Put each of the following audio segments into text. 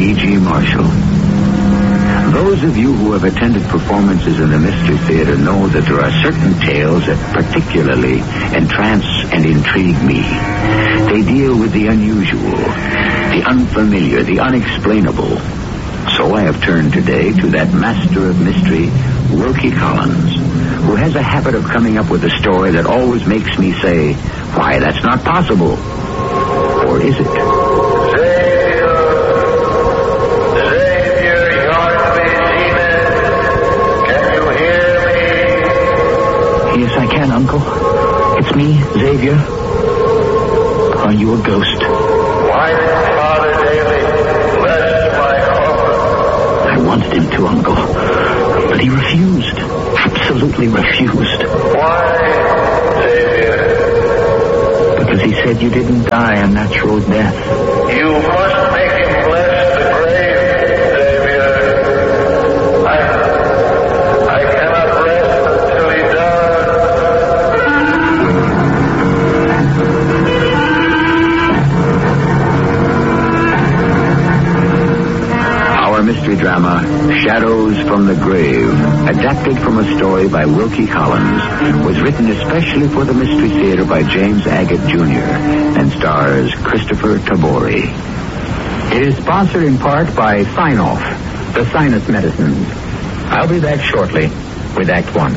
E.G. Marshall. Those of you who have attended performances in the Mystery Theater know that there are certain tales that particularly entrance and intrigue me. They deal with the unusual, the unfamiliar, the unexplainable. So I have turned today to that master of mystery, Wilkie Collins, who has a habit of coming up with a story that always makes me say, why, that's not possible. Or is it? Yes, I can, Uncle. It's me, Xavier. Are you a ghost? Why did Father Daly bless my home? I wanted him to, Uncle. But he refused. Absolutely refused. Why, Xavier? Because he said you didn't die a natural death. You must make him bless the grave, Xavier. I cannot rest until he does. Our mystery drama, Shadows from the Grave, adapted from a story by Wilkie Collins, was written especially for the Mystery Theater by James Agate Jr. and stars Christopher Tabori. It is sponsored in part by Sinoff, the sinus medicines. I'll be back shortly with Act One.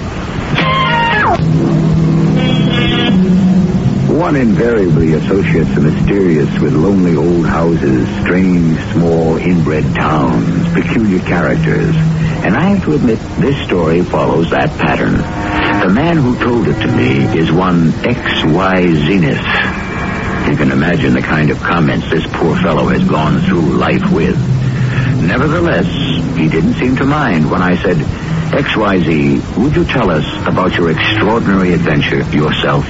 One invariably associates the mysterious with lonely old houses, strange, small, inbred towns, peculiar characters. And I have to admit, this story follows that pattern. The man who told it to me is one X.Y. Zenith. You can imagine the kind of comments this poor fellow has gone through life with. Nevertheless, he didn't seem to mind when I said, XYZ, would you tell us about your extraordinary adventure yourself?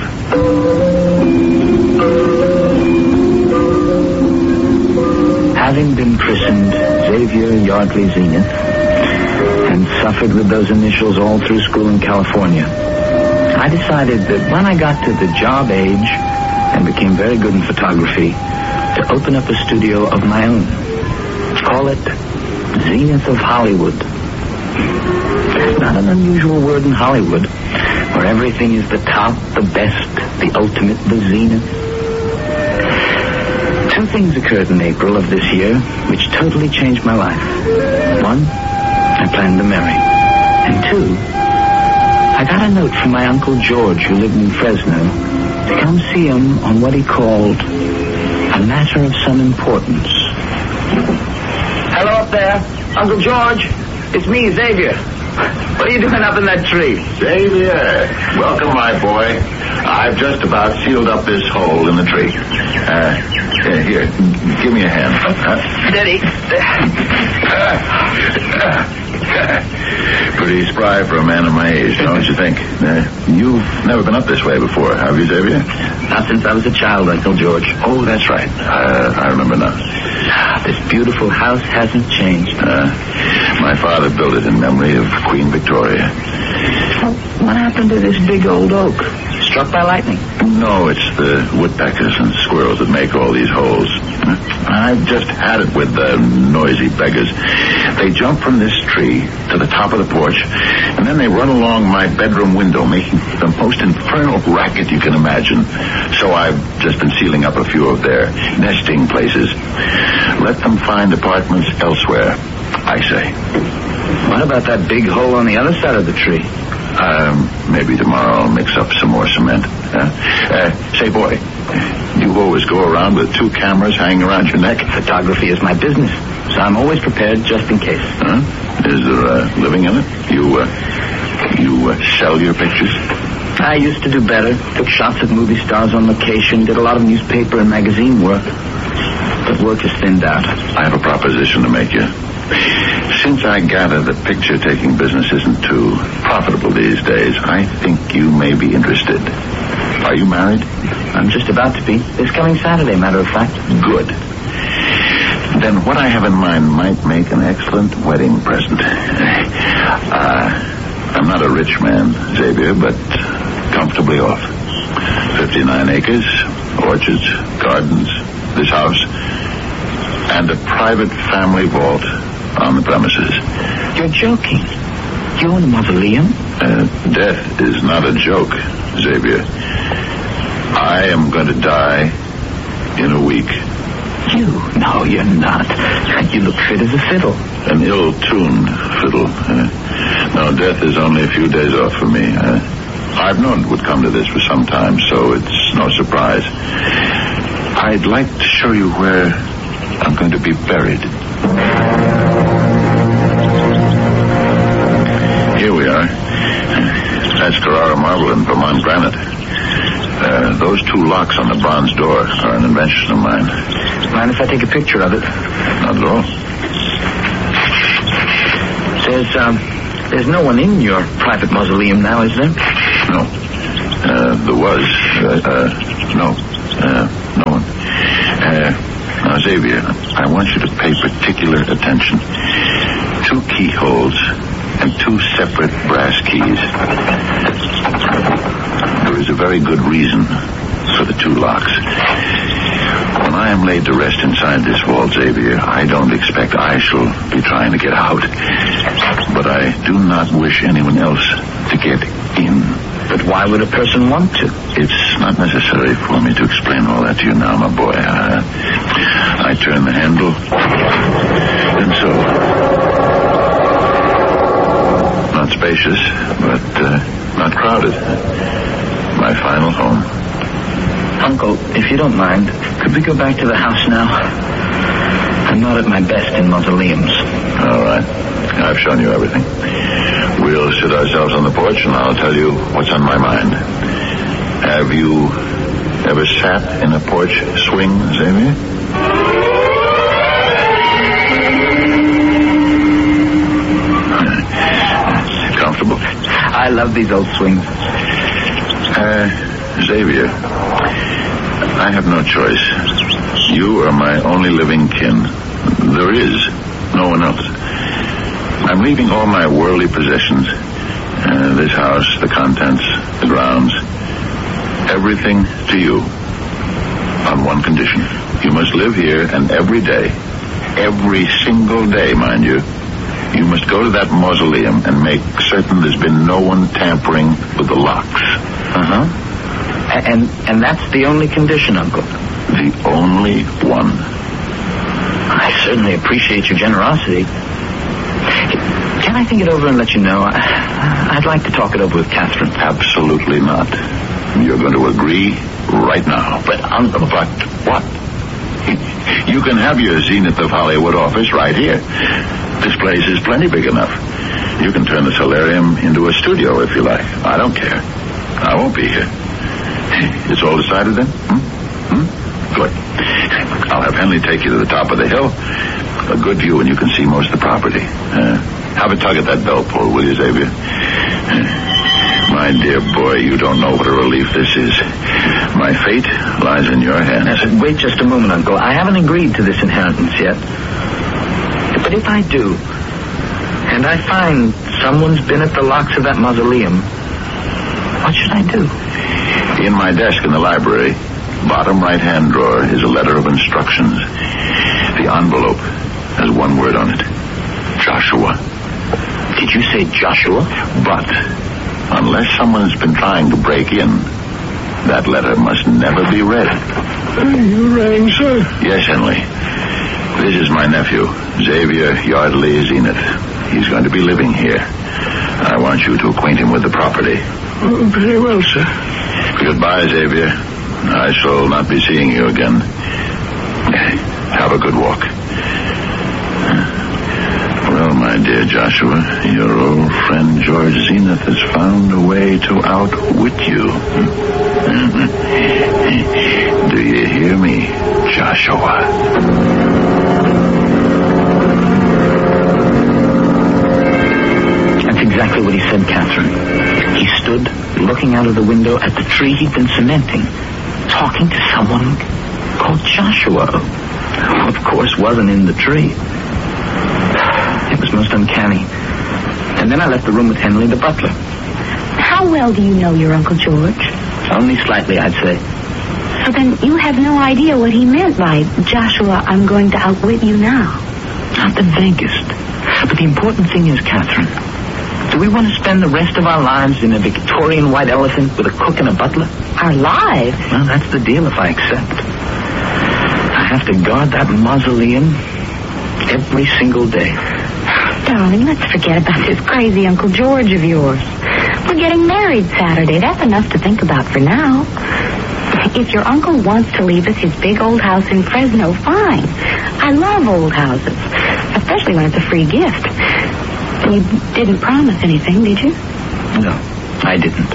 Having been christened Xavier Yardley Zenith and suffered with those initials all through school in California, I decided that when I got to the job age and became very good in photography, to open up a studio of my own. Call it Zenith of Hollywood. It's not an unusual word in Hollywood, where everything is the top, the best, the ultimate, the zenith. Two things occurred in April of this year which totally changed my life. One, I planned to marry. And two, I got a note from my Uncle George, who lived in Fresno, to come see him on what he called a matter of some importance. Hello up there, Uncle George. It's me, Xavier. What are you doing up in that tree? Xavier, welcome, my boy. I've just about sealed up this hole in the tree. Here, give me a hand. Steady. Pretty spry for a man of my age, don't you think? You've never been up this way before, have you, Xavier? Not since I was a child, Uncle George. Oh, that's right. I remember now. This beautiful house hasn't changed. My father built it in memory of Queen Victoria. Well, what happened to this big old oak? Struck by lightning? No, it's the woodpeckers and squirrels that make all these holes. I've just had it with the noisy beggars. They jump from this tree to the top of the porch, and then they run along my bedroom window, making the most infernal racket you can imagine. So I've just been sealing up a few of their nesting places. Let them find apartments elsewhere, I say. What about that big hole on the other side of the tree? Maybe tomorrow I'll mix up some more cement. Say, boy, you always go around with 2 cameras hanging around your neck? Photography is my business, so I'm always prepared just in case. Huh? Is there a living in it? You sell your pictures? I used to do better. Took shots of movie stars on location, did a lot of newspaper and magazine work. But work is thinned out. I have a proposition to make you. Since I gather the picture-taking business isn't too profitable these days, I think you may be interested. Are you married? I'm just about to be. This coming Saturday, matter of fact. Good. Then what I have in mind might make an excellent wedding present. I'm not a rich man, Xavier, but comfortably off. 59 acres, orchards, gardens, this house. and a private family vault on the premises. You're joking. You own a mausoleum? Death is not a joke, Xavier. I am going to die in a week. You? No, you're not. You look fit as a fiddle. An ill-tuned fiddle. No, death is only a few days off for me. I've known it would come to this for some time, so it's no surprise. I'd like to show you where I'm going to be buried. Here we are. That's Carrara marble and Vermont granite. Those two locks on the bronze door are an invention of mine. Mind if I take a picture of it? Not at all. There's no one in your private mausoleum now, is there? No. There was. No one. Now, Xavier, I want you to pay particular attention. 2 keyholes and 2 separate brass keys. There is a very good reason for the 2 locks. When I am laid to rest inside this vault, Xavier, I don't expect I shall be trying to get out. But I do not wish anyone else to get in. But why would a person want to? It's not necessary for me to explain all that to you now, my boy. I turn the handle, and so. Not spacious, but not crowded. My final home. Uncle, if you don't mind, could we go back to the house now? I'm not at my best in mausoleums. All right. I've shown you everything. We'll sit ourselves on the porch, and I'll tell you what's on my mind. Have you ever sat in a porch swing, Xavier? Comfortable? I love these old swings. Xavier, I have no choice. You are my only living kin. There is no one else. I'm leaving all my worldly possessions, this house, the contents, the grounds, everything to you, on one condition. You must live here, and every day, every single day, mind you, you must go to that mausoleum and make certain there's been no one tampering with the locks. Uh-huh. And that's the only condition, Uncle? The only one. I certainly appreciate your generosity. Can I think it over and let you know? I'd like to talk it over with Catherine. Absolutely not. You're going to agree right now. But, Uncle... But what? You can have your Zenith of Hollywood office right here. This place is plenty big enough. You can turn the solarium into a studio if you like. I don't care. I won't be here. It's all decided then? Good. I'll have Henley take you to the top of the hill. A good view, and you can see most of the property. Have a tug at that bell pull, will you, Xavier? My dear boy, you don't know what a relief this is. My fate lies in your hands. Wait just a moment, Uncle. I haven't agreed to this inheritance yet. But if I do, and I find someone's been at the locks of that mausoleum, what should I do? In my desk in the library, bottom right-hand drawer, is a letter of instructions. The envelope has one word on it. Joshua. Did you say Joshua? But unless someone's been trying to break in, that letter must never be read. You rang, sir? Yes, Henley. This is my nephew, Xavier Yardley Zenith. He's going to be living here. I want you to acquaint him with the property. Very well, sir. Goodbye, Xavier. I shall not be seeing you again. Have a good walk. Well, my dear Joshua, your old friend George Zenith has found a way to outwit you. Do you hear me, Joshua? That's exactly what he said, Catherine. He stood looking out of the window at the tree he'd been cementing, talking to someone called Joshua, who, of course, wasn't in the tree. It was most uncanny. And then I left the room with Henley, the butler. How well do you know your Uncle George? Only slightly, I'd say. So then you have no idea what he meant by, Joshua, I'm going to outwit you now. Not the vaguest. But the important thing is, Catherine, do we want to spend the rest of our lives in a Victorian white elephant with a cook and a butler? Our lives? Well, that's the deal if I accept. I have to guard that mausoleum every single day. Darling, let's forget about this crazy Uncle George of yours. We're getting married Saturday. That's enough to think about for now. If your uncle wants to leave us his big old house in Fresno, fine. I love old houses, especially when it's a free gift. You didn't promise anything, did you? No, I didn't.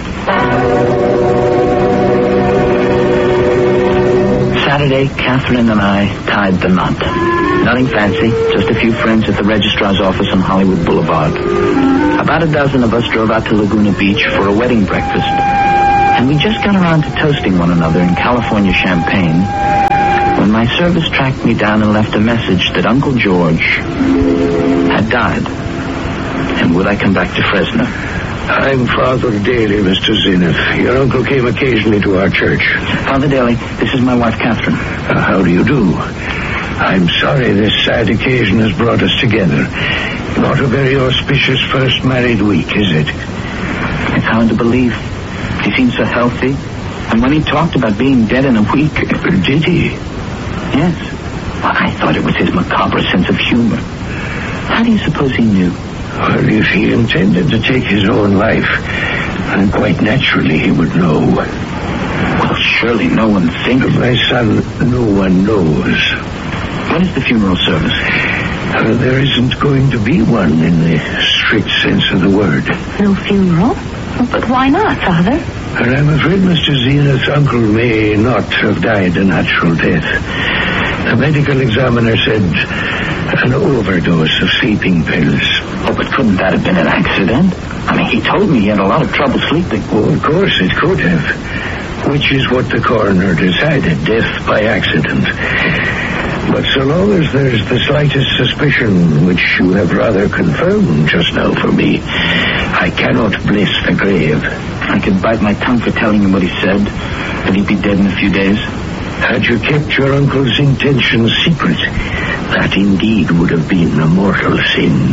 Saturday, Catherine and I tied the knot. Nothing fancy, just a few friends at the registrar's office on Hollywood Boulevard. About a dozen of us drove out to Laguna Beach for a wedding breakfast. And we just got around to toasting one another in California champagne when my service tracked me down and left a message that Uncle George had died. And would I come back to Fresno? I'm Father Daly, Mr. Zenith. Your uncle came occasionally to our church. Father Daly, this is my wife, Catherine. How do you do? I'm sorry this sad occasion has brought us together. Not a very auspicious first married week, is it? It's hard to believe. He seemed so healthy. And when he talked about being dead in a week... Did he? Yes. Well, I thought it was his macabre sense of humor. How do you suppose he knew? Well, if he intended to take his own life, then quite naturally he would know. Well, surely no one thinks... My son, no one knows. When is the funeral service? There isn't going to be one in the strict sense of the word. No funeral? But why not, Father? I'm afraid Mr. Zenith's uncle may not have died a natural death. The medical examiner said an overdose of sleeping pills. Oh, but couldn't that have been an accident? I mean, he told me he had a lot of trouble sleeping. Oh, of course it could have. Which is what the coroner decided, death by accident. But so long as there's the slightest suspicion, which you have rather confirmed just now for me, I cannot bless the grave. I could bite my tongue for telling him what he said, that he'd be dead in a few days. Had you kept your uncle's intentions secret, that indeed would have been a mortal sin.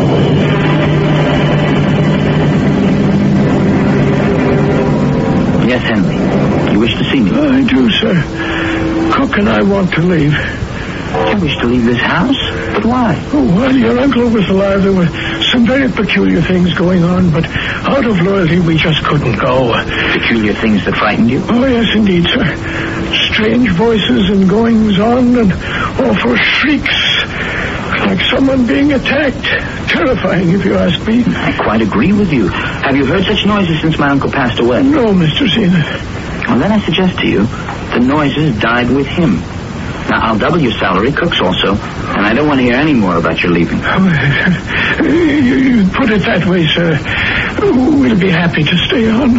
Yes, Henry. You wish to see me? I do, sir. Cook and I want to leave. You wish to leave this house? But why? Oh, while your uncle was alive, there were some very peculiar things going on, but out of loyalty, we just couldn't go. Peculiar things that frightened you? Oh, yes, indeed, sir. Strange voices and goings-on and awful shrieks, like someone being attacked. Terrifying, if you ask me. I quite agree with you. Have you heard such noises since my uncle passed away? No, Mr. Zenith. Well, then I suggest to you, the noises died with him. Now, I'll double your salary, Cook's also, and I don't want to hear any more about your leaving. You put it that way, sir. We'll be happy to stay on.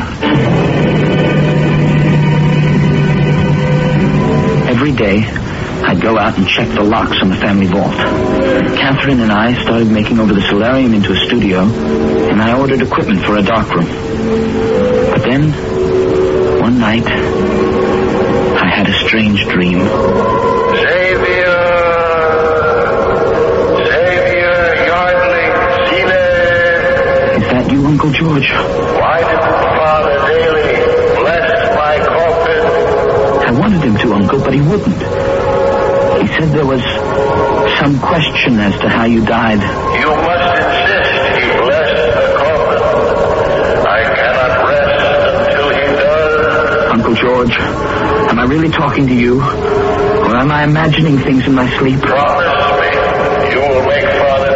Every day, I'd go out and check the locks on the family vault. Catherine and I started making over the solarium into a studio, and I ordered equipment for a darkroom. But then, one night, I had a strange dream. Xavier Yardley, Zenith. Is that you, Uncle George? Why didn't Father Daly bless my coffin? I wanted him to, Uncle, but he wouldn't. He said there was some question as to how you died. You must insist he bless the coffin. I cannot rest until he does. Uncle George, am I really talking to you? Or am I imagining things in my sleep? Promise me you will make Father